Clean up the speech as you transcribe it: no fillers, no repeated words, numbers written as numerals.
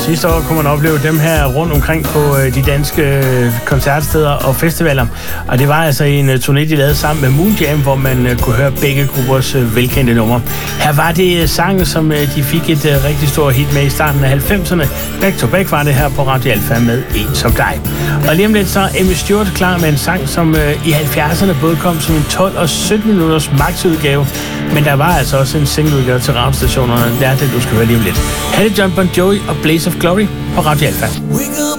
Sidste år kunne man opleve dem her rundt omkring på de danske koncertsteder og festivaler. Og det var altså en turné, de lavede sammen med Moon Jam, hvor man kunne høre begge gruppers velkendte numre. Her var det sangen, som de fik et rigtig stort hit med i starten af 90'erne. Back to Back var det her på Radio Alfa med En som dig. Og lige om lidt så er Amy Stewart klar med en sang, som i 70'erne både kom som en 12 og 17 minutters maksudgave. Men der var altså også en singleudgave til radiostationerne. Det er det, du skal høre lige om lidt. Her er det John Bon Jovi og Blaze of Glory på Radio Alfa.